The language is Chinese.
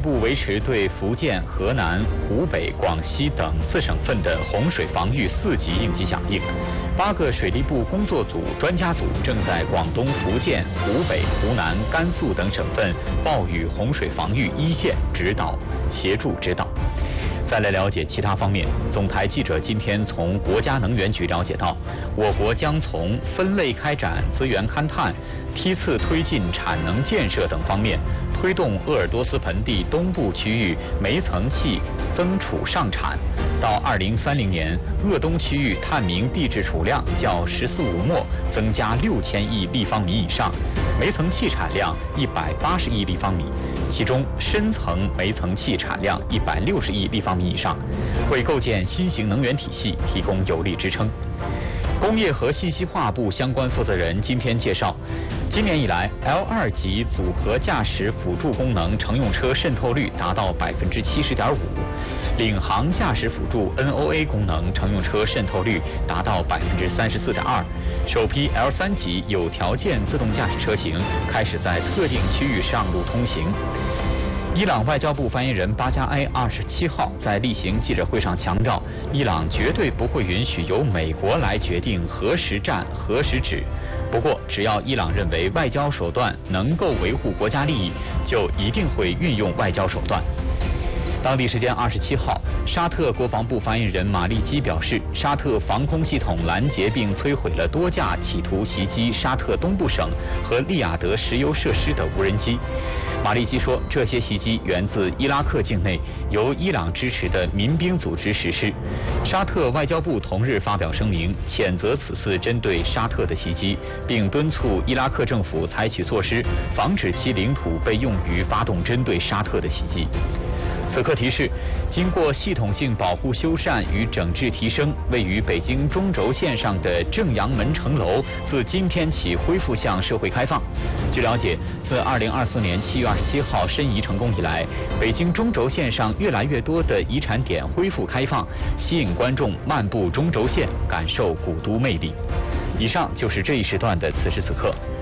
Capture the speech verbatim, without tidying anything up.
部维持对福建、河南、湖北、广西等四省份的洪水防御四级应急响应。八个水利部工作组、专家组正在广东、福建、湖北、湖南、甘肃等省份暴雨洪水防御一线指导、协助指导。再来了解其他方面，总台记者今天从国家能源局了解到，我国将从分类开展资源勘探、梯次推进产能建设等方面，推动鄂尔多斯盆地东部区域煤层气增储上产。到二零三零年，鄂东区域探明地质储量较“十四五”末增加六千亿立方米以上，煤层气产量一百八十亿立方米。其中深层煤层气产量一百六十亿立方米以上，为构建新型能源体系提供有力支撑。工业和信息化部相关负责人今天介绍，今年以来 L 二 级组合驾驶辅助功能乘用车渗透率达到百分之七十点五，领航驾驶辅助 N O A 功能乘用车渗透率达到百分之三十四点二。首批 L 三 级有条件自动驾驶车型开始在特定区域上路通行。伊朗外交部发言人巴加埃二十七号在例行记者会上强调，伊朗绝对不会允许由美国来决定何时战何时止。不过，只要伊朗认为外交手段能够维护国家利益，就一定会运用外交手段。当地时间二十七号，沙特国防部发言人马利基表示，沙特防空系统拦截并摧毁了多架企图袭击沙特东部省和利雅得石油设施的无人机。马利基说，这些袭击源自伊拉克境内由伊朗支持的民兵组织实施。沙特外交部同日发表声明，谴责此次针对沙特的袭击，并敦促伊拉克政府采取措施，防止其领土被用于发动针对沙特的袭击。此刻提示，经过系统性保护修缮与整治提升，位于北京中轴线上的正阳门城楼自今天起恢复向社会开放。据了解，自二零二四年七月二十七号申遗成功以来，北京中轴线上越来越多的遗产点恢复开放，吸引观众漫步中轴线，感受古都魅力。以上就是这一时段的此时此刻。